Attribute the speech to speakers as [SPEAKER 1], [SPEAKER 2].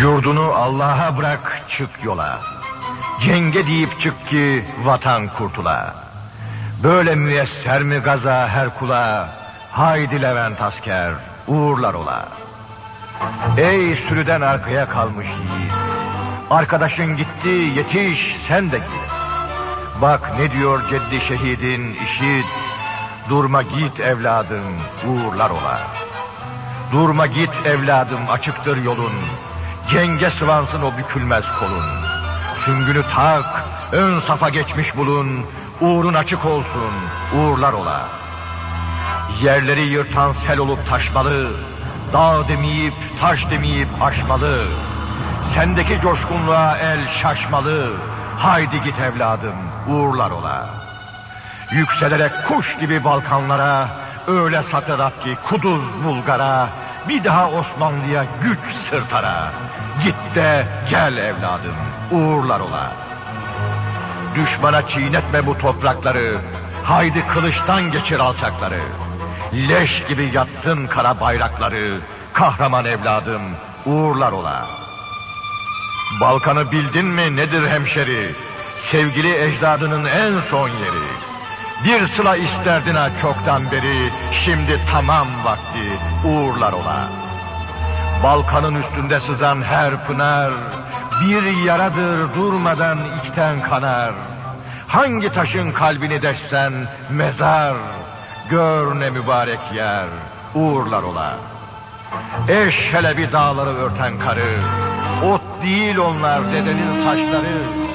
[SPEAKER 1] Yurdunu Allah'a bırak, çık yola. Cenge deyip çık ki vatan kurtula. Böyle müyesser mi gaza her kula? Haydi Levent asker, uğurlar ola. Ey sürüden arkaya kalmış yiğit, arkadaşın gitti, yetiş sen de git. Bak ne diyor ceddi şehidin, işit. Durma git evladım, uğurlar ola. Durma git evladım, açıktır yolun. Cenge sıvansın o bükülmez kolun. Süngünü tak, ön safa geçmiş bulun. Uğrun açık olsun, uğurlar ola. Yerleri yırtan sel olup taşmalı. Dağ demeyip, taş demeyip aşmalı. Sendeki coşkunluğa el şaşmalı. Haydi git evladım, uğurlar ola. Yükselerek kuş gibi Balkanlara, öyle satırat ki Kuduz Bulgar'a, bir daha Osmanlı'ya güç sırtara. Git de gel evladım, uğurlar ola. Düşmana çiğnetme bu toprakları, haydi kılıçtan geçir alçakları. Leş gibi yatsın kara bayrakları, kahraman evladım, uğurlar ola. Balkan'ı bildin mi nedir hemşeri? Sevgili ecdadının en son yeri. Bir sıla isterdin ha çoktan beri, şimdi tamam vakti, uğurlar ola. Balkan'ın üstünde sızan her pınar, bir yaradır durmadan içten kanar. Hangi taşın kalbini deşsen mezar, gör ne mübarek yer, uğurlar ola. Eş hele bir dağları örten karı, ot değil onlar dedenin saçları.